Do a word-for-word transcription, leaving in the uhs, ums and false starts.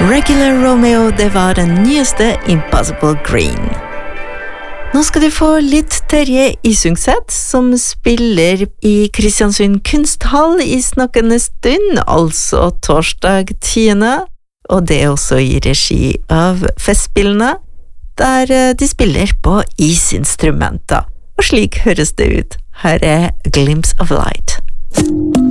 Regular Romeo, det var den nyeste Impossible Green. Nå skal du få litt Terje Isungset, som spiller i Kristiansund Kunsthall i snakkende stund, altså torsdag tiende, og det er også i regi av Festspillene, der de spiller på isinstrumenter. Og slik høres det ut. Her er Glimpse of Light.